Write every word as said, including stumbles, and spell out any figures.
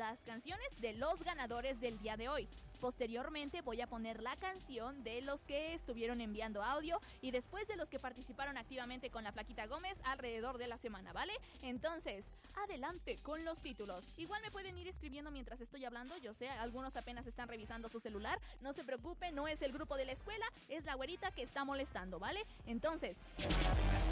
las canciones de los ganadores del día de hoy. Posteriormente voy a poner la canción de los que estuvieron enviando audio y después de los que participaron activamente con la Flaquita Gómez alrededor de la semana, ¿vale? Entonces, adelante con los títulos. Igual me pueden ir escribiendo mientras estoy hablando, yo sé, algunos apenas están revisando su celular. No se preocupen, no es el grupo de la escuela, es la güerita que está molestando, ¿vale? Entonces...